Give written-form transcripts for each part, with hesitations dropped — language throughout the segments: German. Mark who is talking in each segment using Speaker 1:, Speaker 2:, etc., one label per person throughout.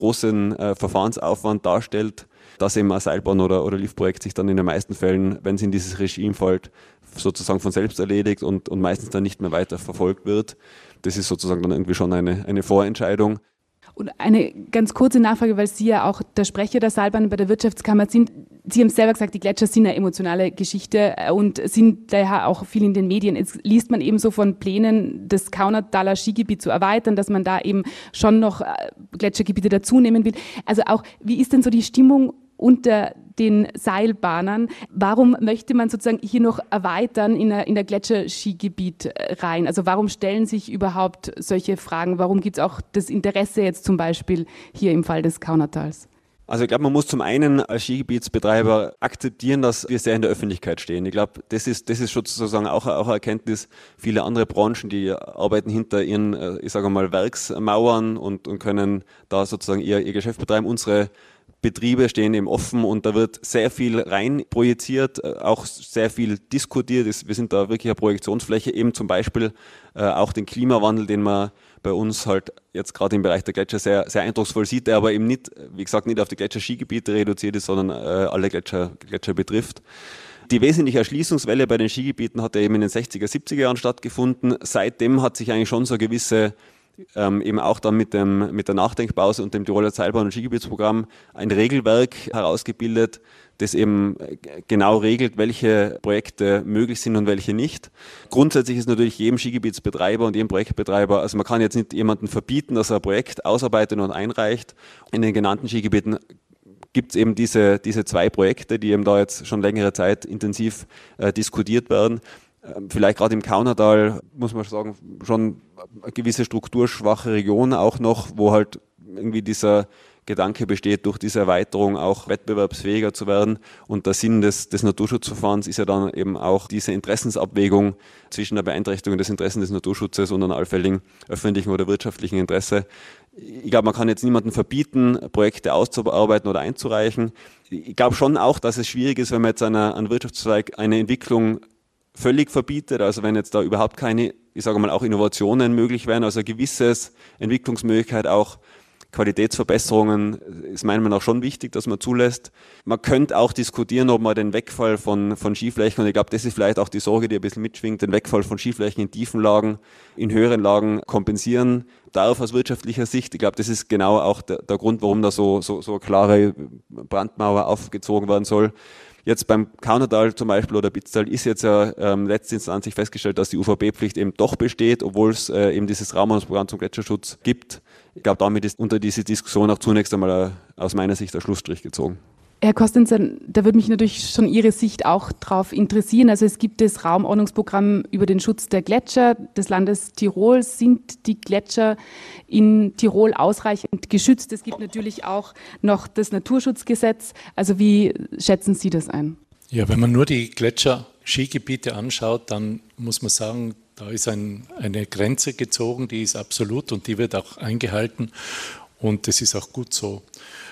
Speaker 1: großen Verfahrensaufwand darstellt, dass eben ein Seilbahn- oder Liftprojekt sich dann in den meisten Fällen, wenn es in dieses Regime fällt, sozusagen von selbst erledigt und meistens dann nicht mehr weiter verfolgt wird. Das ist sozusagen dann irgendwie schon eine Vorentscheidung.
Speaker 2: Und eine ganz kurze Nachfrage, weil Sie ja auch der Sprecher der Seilbahn bei der Wirtschaftskammer sind. Sie haben selber gesagt, die Gletscher sind eine emotionale Geschichte und sind daher auch viel in den Medien. Jetzt liest man eben so von Plänen, das Kaunertaler Skigebiet zu erweitern, dass man da eben schon noch Gletschergebiete dazunehmen will. Also auch, wie ist denn so die Stimmung unter den Seilbahnern? Warum möchte man sozusagen hier noch erweitern in der Gletscherskigebiet rein? Also warum stellen sich überhaupt solche Fragen? Warum gibt es auch das Interesse jetzt zum Beispiel hier im Fall des Kaunertals?
Speaker 1: Also ich glaube, man muss zum einen als Skigebietsbetreiber akzeptieren, dass wir sehr in der Öffentlichkeit stehen. Ich glaube, das ist sozusagen auch eine Erkenntnis. Viele andere Branchen, die arbeiten hinter ihren, ich sage mal, Werksmauern und können da sozusagen ihr Geschäft betreiben. Unsere Betriebe stehen eben offen und da wird sehr viel rein projiziert, auch sehr viel diskutiert. Wir sind da wirklich eine Projektionsfläche, eben zum Beispiel auch den Klimawandel, den man bei uns halt jetzt gerade im Bereich der Gletscher sehr, sehr eindrucksvoll sieht, der aber eben nicht, wie gesagt, nicht auf die Gletscherskigebiete reduziert ist, sondern alle Gletscher betrifft. Die wesentliche Erschließungswelle bei den Skigebieten hat ja eben in den 60er, 70er Jahren stattgefunden. Seitdem hat sich eigentlich schon so eine gewisse eben auch dann mit der Nachdenkpause und dem Tiroler Seilbahn- und Skigebietsprogramm ein Regelwerk herausgebildet, das eben genau regelt, welche Projekte möglich sind und welche nicht. Grundsätzlich ist natürlich jedem Skigebietsbetreiber und jedem Projektbetreiber, also man kann jetzt nicht jemandem verbieten, dass er ein Projekt ausarbeitet und einreicht. In den genannten Skigebieten gibt es eben diese zwei Projekte, die eben da jetzt schon längere Zeit intensiv diskutiert werden. Vielleicht gerade im Kaunertal, muss man sagen, schon eine gewisse strukturschwache Region auch noch, wo halt irgendwie dieser Gedanke besteht, durch diese Erweiterung auch wettbewerbsfähiger zu werden. Und der Sinn des Naturschutzverfahrens ist ja dann eben auch diese Interessensabwägung zwischen der Beeinträchtigung des Interessen des Naturschutzes und einem allfälligen öffentlichen oder wirtschaftlichen Interesse. Ich glaube, man kann jetzt niemandem verbieten, Projekte auszuarbeiten oder einzureichen. Ich glaube schon auch, dass es schwierig ist, wenn man jetzt einem Wirtschaftszweig eine Entwicklung völlig verbietet, also wenn jetzt da überhaupt keine, ich sage mal, auch Innovationen möglich wären, also eine gewisse Entwicklungsmöglichkeit, auch Qualitätsverbesserungen ist meiner Meinung nach schon wichtig, dass man zulässt. Man könnte auch diskutieren, ob man den Wegfall von Skiflächen, und ich glaube, das ist vielleicht auch die Sorge, die ein bisschen mitschwingt, den Wegfall von Skiflächen in tiefen Lagen, in höheren Lagen kompensieren darf aus wirtschaftlicher Sicht. Ich glaube, das ist genau auch der Grund, warum da so eine klare Brandmauer aufgezogen werden soll. Jetzt beim Kaunertal zum Beispiel oder Bitztal ist jetzt ja letztinstanzlich festgestellt, dass die UVB-Pflicht eben doch besteht, obwohl es eben dieses Raumordnungsprogramm zum Gletscherschutz gibt. Ich glaube, damit ist unter diese Diskussion auch zunächst einmal aus meiner Sicht der Schlussstrich gezogen.
Speaker 2: Herr Kostenzer, da würde mich natürlich schon Ihre Sicht auch drauf interessieren. Also es gibt das Raumordnungsprogramm über den Schutz der Gletscher des Landes Tirol. Sind die Gletscher in Tirol ausreichend geschützt? Es gibt natürlich auch noch das Naturschutzgesetz. Also wie schätzen Sie das ein?
Speaker 3: Ja, wenn man nur die Gletscher-Skigebiete anschaut, dann muss man sagen, da ist eine Grenze gezogen, die ist absolut und die wird auch eingehalten und das ist auch gut so.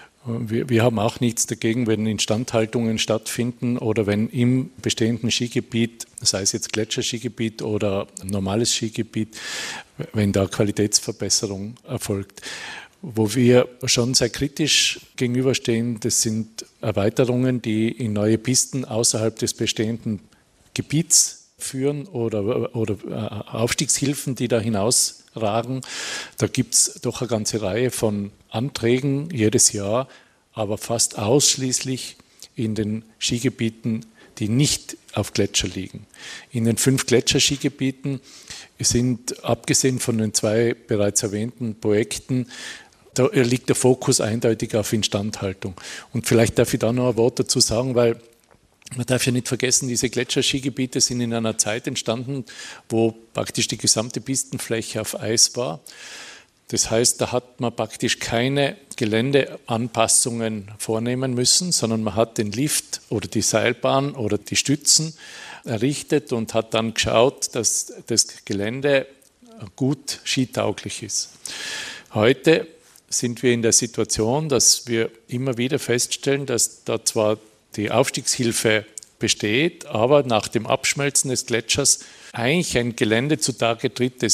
Speaker 3: Wir haben auch nichts dagegen, wenn Instandhaltungen stattfinden oder wenn im bestehenden Skigebiet, sei es jetzt Gletscherskigebiet oder normales Skigebiet, wenn da Qualitätsverbesserung erfolgt. Wo wir schon sehr kritisch gegenüberstehen, das sind Erweiterungen, die in neue Pisten außerhalb des bestehenden Gebiets führen oder Aufstiegshilfen, die da hinausragen. Da gibt es doch eine ganze Reihe von Anträgen jedes Jahr, aber fast ausschließlich in den Skigebieten, die nicht auf Gletscher liegen. In den 5 Gletscherskigebieten sind, abgesehen von den 2 bereits erwähnten Projekten, da liegt der Fokus eindeutig auf Instandhaltung. Und vielleicht darf ich da noch ein Wort dazu sagen, weil man darf ja nicht vergessen, diese Gletscherskigebiete sind in einer Zeit entstanden, wo praktisch die gesamte Pistenfläche auf Eis war. Das heißt, da hat man praktisch keine Geländeanpassungen vornehmen müssen, sondern man hat den Lift oder die Seilbahn oder die Stützen errichtet und hat dann geschaut, dass das Gelände gut skitauglich ist. Heute sind wir in der Situation, dass wir immer wieder feststellen, dass da zwar die Aufstiegshilfe besteht, aber nach dem Abschmelzen des Gletschers eigentlich ein Gelände zutage tritt, das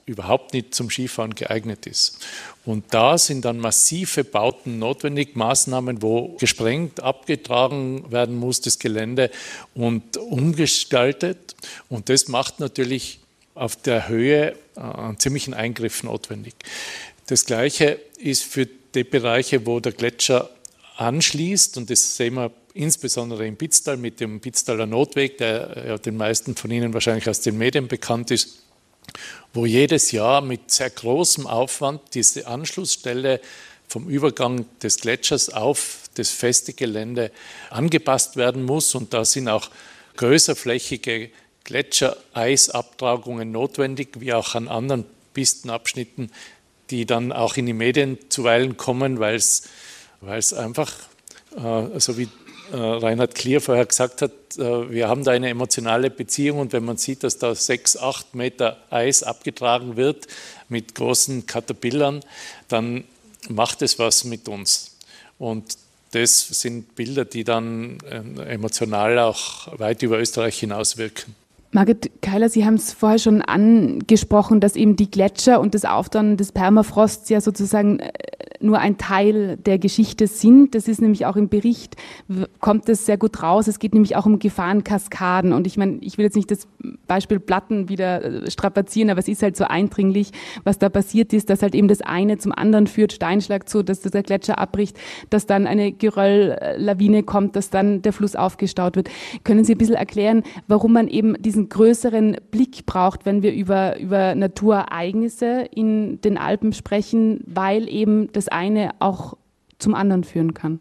Speaker 3: überhaupt nicht zum Skifahren geeignet ist. Und da sind dann massive Bauten notwendig, Maßnahmen, wo gesprengt, abgetragen werden muss, das Gelände, und umgestaltet. Und das macht natürlich auf der Höhe einen ziemlichen Eingriff notwendig. Das Gleiche ist für die Bereiche, wo der Gletscher anschließt, und das sehen wir insbesondere im Pitztal mit dem Pitztaler Notweg, der ja den meisten von Ihnen wahrscheinlich aus den Medien bekannt ist, wo jedes Jahr mit sehr großem Aufwand diese Anschlussstelle vom Übergang des Gletschers auf das feste Gelände angepasst werden muss. Und da sind auch größerflächige Gletschereisabtragungen notwendig, wie auch an anderen Pistenabschnitten, die dann auch in die Medien zuweilen kommen, weil es einfach, so wie Reinhard Klier vorher gesagt hat, wir haben da eine emotionale Beziehung, und wenn man sieht, dass da 6, 8 Meter Eis abgetragen wird mit großen Caterpillern, dann macht es was mit uns. Und das sind Bilder, die dann emotional auch weit über Österreich hinaus wirken.
Speaker 2: Margit Keiler, Sie haben es vorher schon angesprochen, dass eben die Gletscher und das Auftauen des Permafrosts ja sozusagen nur ein Teil der Geschichte sind. Das ist nämlich auch im Bericht, kommt das sehr gut raus. Es geht nämlich auch um Gefahrenkaskaden. Und ich meine, ich will jetzt nicht das Beispiel Platten wieder strapazieren, aber es ist halt so eindringlich, was da passiert ist, dass halt eben das eine zum anderen führt, Steinschlag zu, dass der Gletscher abbricht, dass dann eine Gerölllawine kommt, dass dann der Fluss aufgestaut wird. Können Sie ein bisschen erklären, warum man eben diesen größeren Blick braucht, wenn wir über Naturereignisse in den Alpen sprechen, weil eben das eine auch zum anderen führen kann?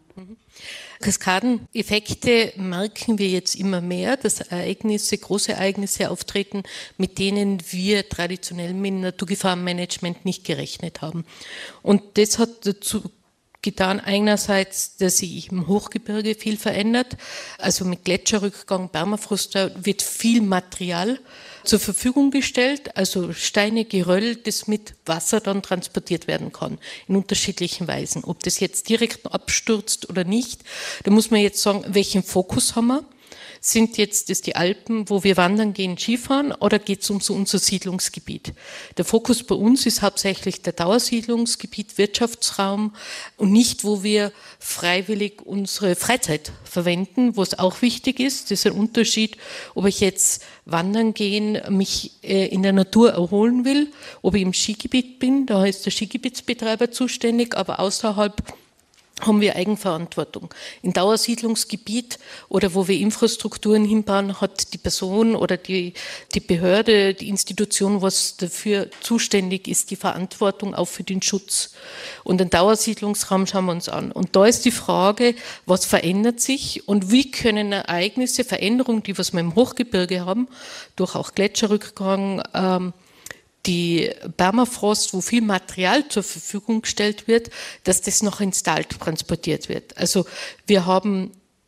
Speaker 4: Kaskadeneffekte merken wir jetzt immer mehr, dass Ereignisse, große Ereignisse auftreten, mit denen wir traditionell mit Naturgefahrenmanagement nicht gerechnet haben. Und das hat dazu getan, einerseits, dass sich im Hochgebirge viel verändert, also mit Gletscherrückgang, Permafrost, da wird viel Material zur Verfügung gestellt, also Steine, Geröll, das mit Wasser dann transportiert werden kann, in unterschiedlichen Weisen. Ob das jetzt direkt abstürzt oder nicht, da muss man jetzt sagen, welchen Fokus haben wir? Sind jetzt das die Alpen, wo wir wandern gehen, Skifahren, oder geht es um so unser Siedlungsgebiet? Der Fokus bei uns ist hauptsächlich der Dauersiedlungsgebiet, Wirtschaftsraum, und nicht, wo wir freiwillig unsere Freizeit verwenden, wo es auch wichtig ist. Das ist ein Unterschied, ob ich jetzt wandern gehen, mich in der Natur erholen will, ob ich im Skigebiet bin, da ist der Skigebietsbetreiber zuständig, aber außerhalb haben wir Eigenverantwortung. Im Dauersiedlungsgebiet oder wo wir Infrastrukturen hinbauen, hat die Person oder die Behörde, die Institution, was dafür zuständig ist, die Verantwortung auch für den Schutz. Und den Dauersiedlungsraum schauen wir uns an. Und da ist die Frage, was verändert sich und wie können Ereignisse, Veränderungen, die was wir im Hochgebirge haben, durch auch Gletscherrückgang, die Permafrost, wo viel Material zur Verfügung gestellt wird, dass das noch ins Tal transportiert wird. Also wir haben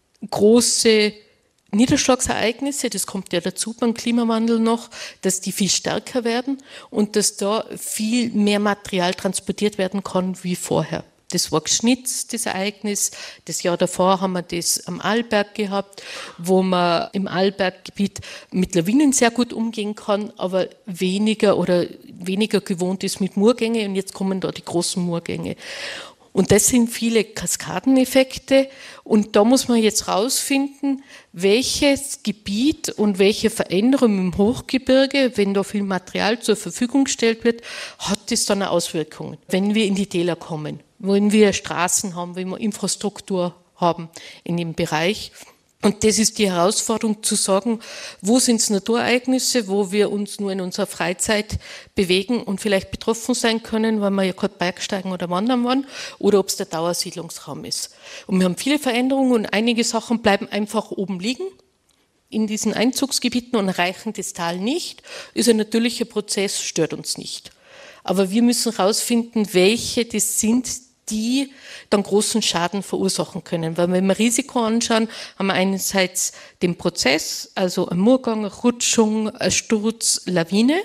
Speaker 4: große Niederschlagsereignisse, das kommt ja dazu beim Klimawandel noch, dass die viel stärker werden und dass da viel mehr Material transportiert werden kann wie vorher. Das war Gschnitz, das Ereignis. Das Jahr davor haben wir das am Arlberg gehabt, wo man im Arlberggebiet mit Lawinen sehr gut umgehen kann, aber weniger gewohnt ist mit Murgänge, und jetzt kommen da die großen Murgänge. Und das sind viele Kaskadeneffekte, und da muss man jetzt rausfinden, welches Gebiet und welche Veränderung im Hochgebirge, wenn da viel Material zur Verfügung gestellt wird, hat das dann eine Auswirkung, wenn wir in die Täler kommen, wenn wir Straßen haben, wenn wir Infrastruktur haben in dem Bereich. Und das ist die Herausforderung, zu sagen, wo sind es Naturereignisse, wo wir uns nur in unserer Freizeit bewegen und vielleicht betroffen sein können, weil wir ja gerade Bergsteigen oder Wandern waren, oder ob es der Dauersiedlungsraum ist. Und wir haben viele Veränderungen, und einige Sachen bleiben einfach oben liegen in diesen Einzugsgebieten und erreichen das Tal nicht. Ist ein natürlicher Prozess, stört uns nicht. Aber wir müssen herausfinden, welche das sind, die dann großen Schaden verursachen können. Weil wenn wir Risiko anschauen, haben wir einerseits den Prozess, also ein Murgang, eine Rutschung, ein Sturz, Lawine,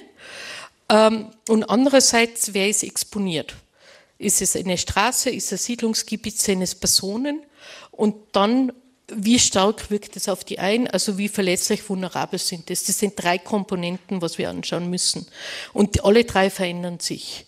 Speaker 4: und andererseits, wer ist exponiert? Ist es eine Straße, ist es ein Siedlungsgebiet, sind es Personen? Und dann wie stark wirkt es auf die ein, also wie verletzlich, vulnerabel sind es. Das sind 3 Komponenten, was wir anschauen müssen. Und alle 3 verändern sich.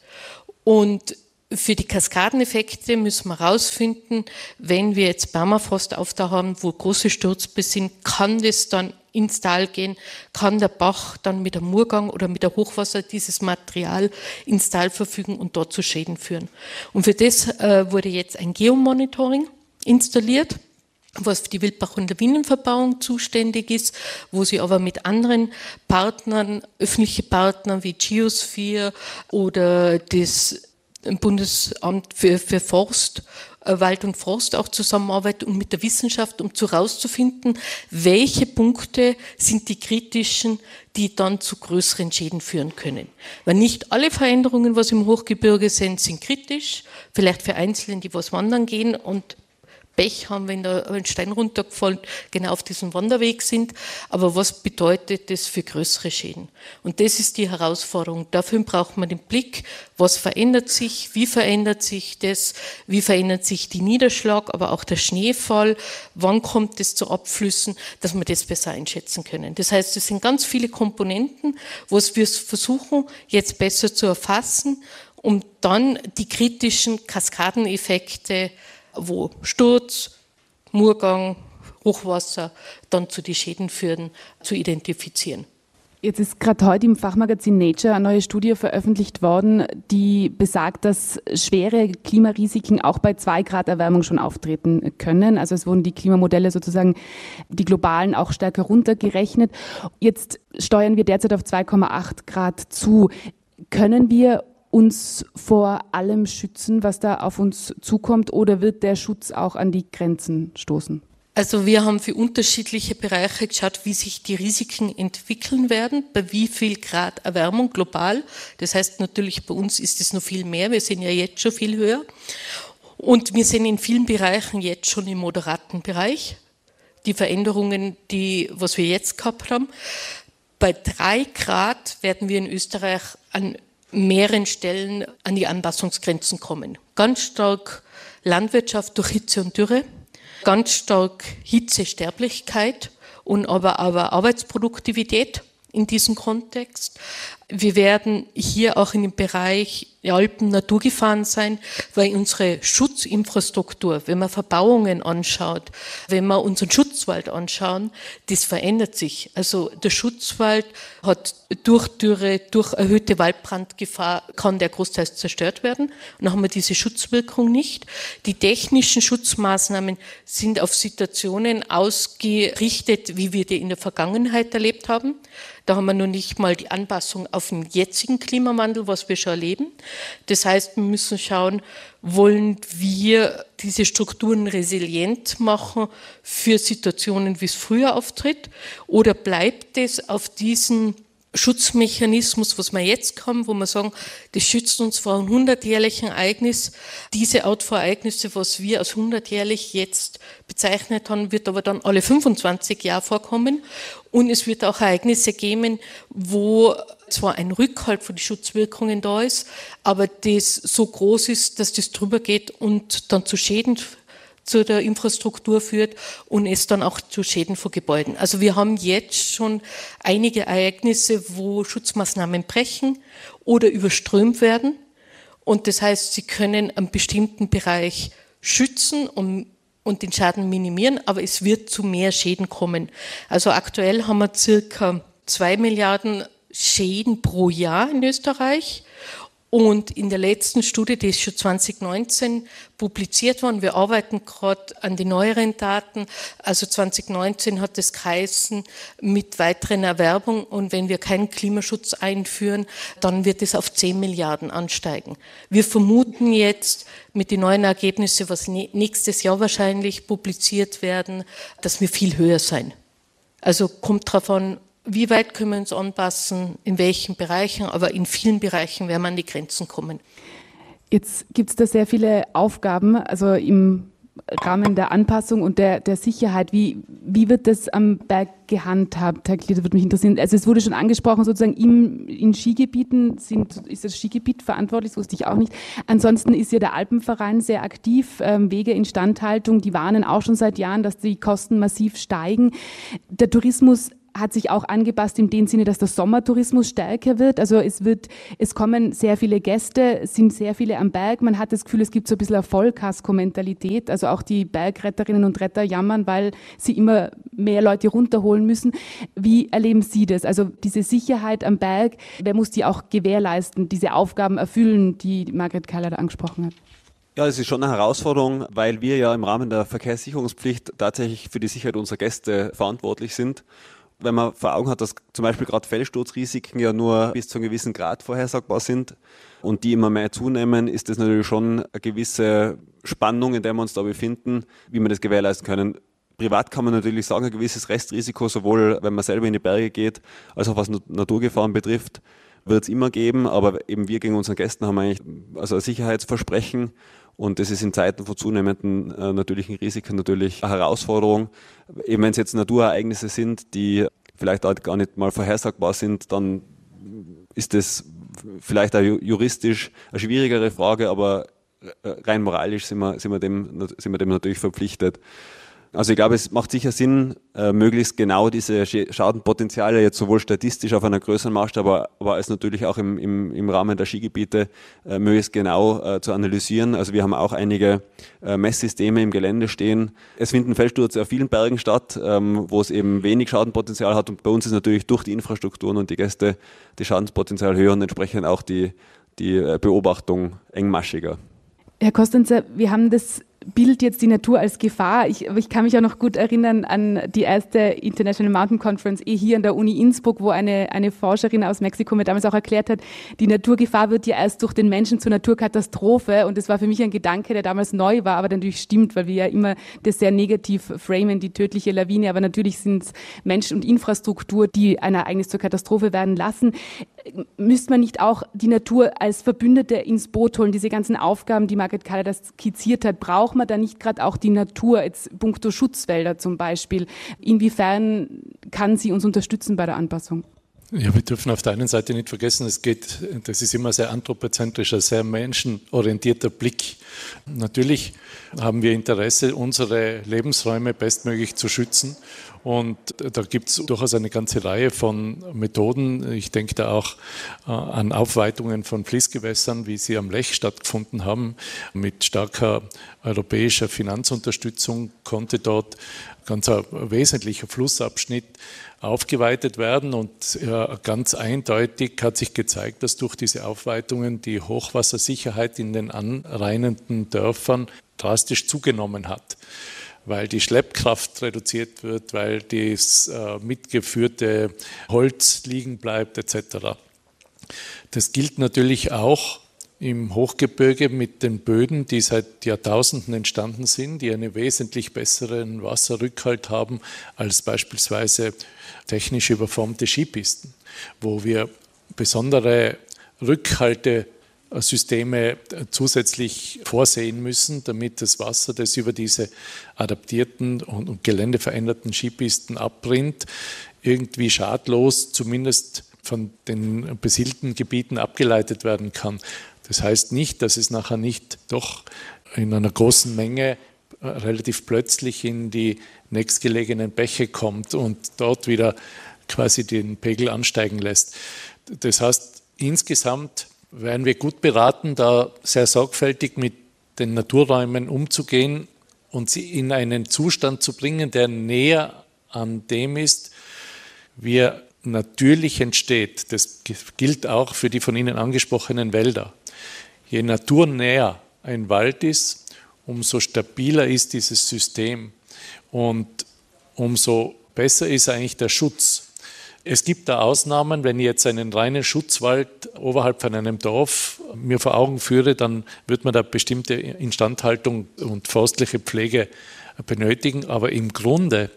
Speaker 4: Und für die Kaskadeneffekte müssen wir herausfinden, wenn wir jetzt Permafrost auf da haben, wo große Sturzböen sind, kann das dann ins Tal gehen, kann der Bach dann mit dem Murgang oder mit der Hochwasser dieses Material ins Tal verfügen und dort zu Schäden führen. Und für das wurde jetzt ein Geomonitoring installiert, was für die Wildbach- und Lawinenverbauung zuständig ist, wo sie aber mit anderen Partnern, öffentliche Partnern wie Geosphere oder das Bundesamt für Forst, Wald und Forst auch zusammenarbeitet und mit der Wissenschaft, um herauszufinden, welche Punkte sind die kritischen, die dann zu größeren Schäden führen können. Weil nicht alle Veränderungen, was im Hochgebirge sind kritisch, vielleicht für Einzelne, die was wandern gehen und Pech haben, wenn da ein Stein runtergefallen, genau auf diesem Wanderweg sind. Aber was bedeutet das für größere Schäden? Und das ist die Herausforderung. Dafür braucht man den Blick, was verändert sich, wie verändert sich das, wie verändert sich die Niederschlag, aber auch der Schneefall, wann kommt es zu Abflüssen, dass wir das besser einschätzen können. Das heißt, es sind ganz viele Komponenten, was wir versuchen, jetzt besser zu erfassen, um dann die kritischen Kaskadeneffekte, wo Sturz, Murgang, Hochwasser dann zu den Schäden führen, zu identifizieren.
Speaker 2: Jetzt ist gerade heute im Fachmagazin Nature eine neue Studie veröffentlicht worden, die besagt, dass schwere Klimarisiken auch bei 2 Grad Erwärmung schon auftreten können. Also es wurden die Klimamodelle sozusagen, die globalen, auch stärker runtergerechnet. Jetzt steuern wir derzeit auf 2,8 Grad zu. Können wir uns vor allem schützen, was da auf uns zukommt, oder wird der Schutz auch an die Grenzen stoßen?
Speaker 4: Also wir haben für unterschiedliche Bereiche geschaut, wie sich die Risiken entwickeln werden, bei wie viel Grad Erwärmung global. Das heißt natürlich, bei uns ist es noch viel mehr, wir sind ja jetzt schon viel höher. Und wir sind in vielen Bereichen jetzt schon im moderaten Bereich. Die Veränderungen, was wir jetzt gehabt haben. Bei 3 Grad werden wir in Österreich an mehreren Stellen an die Anpassungsgrenzen kommen. Ganz stark Landwirtschaft durch Hitze und Dürre, ganz stark Hitzesterblichkeit und aber Arbeitsproduktivität in diesem Kontext. Wir werden hier auch in dem Bereich der Alpen Naturgefahren sein, weil unsere Schutzinfrastruktur, wenn man Verbauungen anschaut, wenn wir unseren Schutzwald anschauen, das verändert sich. Also der Schutzwald hat durch Dürre, durch erhöhte Waldbrandgefahr, kann der großteils zerstört werden. Und dann haben wir diese Schutzwirkung nicht. Die technischen Schutzmaßnahmen sind auf Situationen ausgerichtet, wie wir die in der Vergangenheit erlebt haben. Da haben wir noch nicht mal die Anpassung auf den jetzigen Klimawandel, was wir schon erleben. Das heißt, wir müssen schauen, wollen wir diese Strukturen resilient machen für Situationen, wie es früher auftritt, oder bleibt es auf diesen Schutzmechanismus, was wir jetzt haben, wo wir sagen, das schützt uns vor einem 100-jährigen Ereignis. Diese Art von Ereignisse, was wir als 100-jährlich jetzt bezeichnet haben, wird aber dann alle 25 Jahre vorkommen. Und es wird auch Ereignisse geben, wo zwar ein Rückhalt von den Schutzwirkungen da ist, aber das so groß ist, dass das drüber geht und dann zu Schäden zu der Infrastruktur führt und es dann auch zu Schäden von Gebäuden. Also wir haben jetzt schon einige Ereignisse, wo Schutzmaßnahmen brechen oder überströmt werden. Und das heißt, sie können einen bestimmten Bereich schützen und den Schaden minimieren, aber es wird zu mehr Schäden kommen. Also aktuell haben wir circa 2 Milliarden Schäden pro Jahr in Österreich. Und in der letzten Studie, die ist schon 2019 publiziert worden, wir arbeiten gerade an den neueren Daten, also 2019 hat es geheißen, mit weiteren Erwerbungen, und wenn wir keinen Klimaschutz einführen, dann wird es auf 10 Milliarden ansteigen. Wir vermuten jetzt mit den neuen Ergebnissen, was nächstes Jahr wahrscheinlich publiziert werden, dass wir viel höher sein. Also kommt darauf an, wie weit können wir uns anpassen, in welchen Bereichen, aber in vielen Bereichen werden wir an die Grenzen kommen.
Speaker 2: Jetzt gibt es da sehr viele Aufgaben, also im Rahmen der Anpassung und der Sicherheit. Wie wird das am Berg gehandhabt, Herr Glieder, würde mich interessieren. Also es wurde schon angesprochen, sozusagen in Skigebieten ist das Skigebiet verantwortlich, das wusste ich auch nicht. Ansonsten ist ja der Alpenverein sehr aktiv, Wege Instandhaltung, die warnen auch schon seit Jahren, dass die Kosten massiv steigen. Der Tourismus hat sich auch angepasst in dem Sinne, dass der Sommertourismus stärker wird. Also es kommen sehr viele Gäste, es sind sehr viele am Berg. Man hat das Gefühl, es gibt so ein bisschen eine Vollkasko-Mentalität. Also auch die Bergretterinnen und Retter jammern, weil sie immer mehr Leute runterholen müssen. Wie erleben Sie das? Also diese Sicherheit am Berg, wer muss die auch gewährleisten, diese Aufgaben erfüllen, die Margret Keiler da angesprochen hat?
Speaker 1: Ja, es ist schon eine Herausforderung, weil wir ja im Rahmen der Verkehrssicherungspflicht tatsächlich für die Sicherheit unserer Gäste verantwortlich sind. Wenn man vor Augen hat, dass zum Beispiel gerade Felssturzrisiken ja nur bis zu einem gewissen Grad vorhersagbar sind und die immer mehr zunehmen, ist das natürlich schon eine gewisse Spannung, in der wir uns da befinden, wie wir das gewährleisten können. Privat kann man natürlich sagen, ein gewisses Restrisiko, sowohl wenn man selber in die Berge geht, als auch was Naturgefahren betrifft, wird es immer geben, aber eben wir gegen unseren Gästen haben eigentlich also ein Sicherheitsversprechen. Und das ist in Zeiten von zunehmenden natürlichen Risiken natürlich eine Herausforderung. Eben wenn es jetzt Naturereignisse sind, die vielleicht auch gar nicht mal vorhersagbar sind, dann ist das vielleicht auch juristisch eine schwierigere Frage, aber rein moralisch sind wir dem natürlich verpflichtet. Also ich glaube, es macht sicher Sinn, möglichst genau diese Schadenpotenziale jetzt sowohl statistisch auf einer größeren Maßstab, aber als natürlich auch im Rahmen der Skigebiete möglichst genau zu analysieren. Also wir haben auch einige Messsysteme im Gelände stehen. Es finden Felsstürze auf vielen Bergen statt, wo es eben wenig Schadenpotenzial hat, und bei uns ist natürlich durch die Infrastrukturen und die Gäste das Schadenspotenzial höher und entsprechend auch die Beobachtung engmaschiger.
Speaker 2: Herr Kostenzer, wir haben das Bild jetzt die Natur als Gefahr. Ich kann mich auch noch gut erinnern an die erste International Mountain Conference hier an der Uni Innsbruck, wo eine Forscherin aus Mexiko mir damals auch erklärt hat, die Naturgefahr wird ja erst durch den Menschen zur Naturkatastrophe, und das war für mich ein Gedanke, der damals neu war, aber natürlich stimmt, weil wir ja immer das sehr negativ framen, die tödliche Lawine, aber natürlich sind es Mensch und Infrastruktur, die ein Ereignis zur Katastrophe werden lassen. Müsste man nicht auch die Natur als Verbündete ins Boot holen, diese ganzen Aufgaben, die Margret Keiler das skizziert hat, braucht man da nicht gerade auch die Natur, jetzt puncto Schutzwälder zum Beispiel? Inwiefern kann sie uns unterstützen bei der Anpassung?
Speaker 3: Ja, wir dürfen auf der einen Seite nicht vergessen, das ist immer sehr anthropozentrisch, ein sehr menschenorientierter Blick. Natürlich haben wir Interesse, unsere Lebensräume bestmöglich zu schützen, und da gibt es durchaus eine ganze Reihe von Methoden. Ich denke da auch an Aufweitungen von Fließgewässern, wie sie am Lech stattgefunden haben. Mit starker europäischer Finanzunterstützung konnte dort ganz ein wesentlicher Flussabschnitt aufgeweitet werden, und ganz eindeutig hat sich gezeigt, dass durch diese Aufweitungen die Hochwassersicherheit in den anrainenden Dörfern drastisch zugenommen hat, weil die Schleppkraft reduziert wird, weil das mitgeführte Holz liegen bleibt etc. Das gilt natürlich auch im Hochgebirge mit den Böden, die seit Jahrtausenden entstanden sind, die einen wesentlich besseren Wasserrückhalt haben als beispielsweise technisch überformte Skipisten, wo wir besondere Rückhaltesysteme zusätzlich vorsehen müssen, damit das Wasser, das über diese adaptierten und geländeveränderten Skipisten abrinnt, irgendwie schadlos zumindest von den besiedelten Gebieten abgeleitet werden kann. Das heißt nicht, dass es nachher nicht doch in einer großen Menge relativ plötzlich in die nächstgelegenen Bäche kommt und dort wieder quasi den Pegel ansteigen lässt. Das heißt, insgesamt wären wir gut beraten, da sehr sorgfältig mit den Naturräumen umzugehen und sie in einen Zustand zu bringen, der näher an dem ist, wie er natürlich entsteht. Das gilt auch für die von Ihnen angesprochenen Wälder. Je naturnäher ein Wald ist, umso stabiler ist dieses System und umso besser ist eigentlich der Schutz. Es gibt da Ausnahmen. Wenn ich jetzt einen reinen Schutzwald oberhalb von einem Dorf mir vor Augen führe, dann wird man da bestimmte Instandhaltung und forstliche Pflege benötigen. Aber im Grunde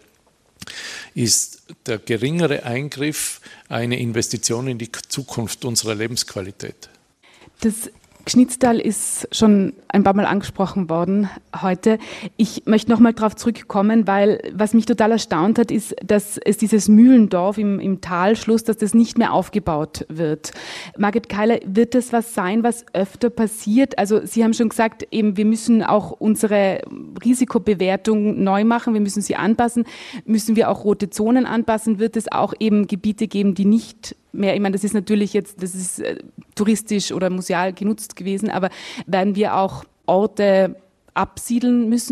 Speaker 3: ist der geringere Eingriff eine Investition in die Zukunft unserer Lebensqualität.
Speaker 2: Das Gschnitztal ist schon ein paar Mal angesprochen worden heute. Ich möchte nochmal darauf zurückkommen, weil was mich total erstaunt hat, ist, dass es dieses Mühlendorf im Talschluss, dass das nicht mehr aufgebaut wird. Margit Keiler, wird das was sein, was öfter passiert? Also Sie haben schon gesagt, eben wir müssen auch unsere Risikobewertung neu machen, wir müssen sie anpassen. Müssen wir auch rote Zonen anpassen? Wird es auch eben Gebiete geben, die nicht mehr, ich meine, das ist natürlich jetzt, das ist touristisch oder museal genutzt gewesen, aber werden wir auch Orte absiedeln müssen?